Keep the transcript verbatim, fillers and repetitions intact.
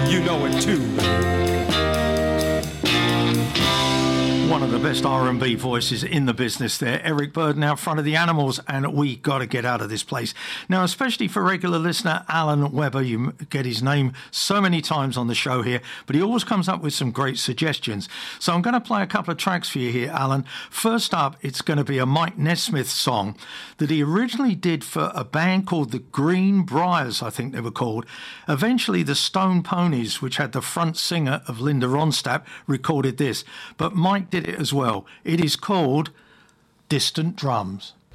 You know it too. One of the best R and B voices in the business there, Eric Burdon out front of the Animals, and we got to get out of this place. Now, especially for regular listener Alan Webber, you get his name so many times on the show here, but he always comes up with some great suggestions. So I'm going to play a couple of tracks for you here, Alan. First up, it's going to be a Mike Nesmith song that he originally did for a band called the Green Briars, I think they were called. Eventually, the Stone Ponies, which had the front singer of Linda Ronstadt, recorded this, but Mike did it as well. It is called Distant Drums.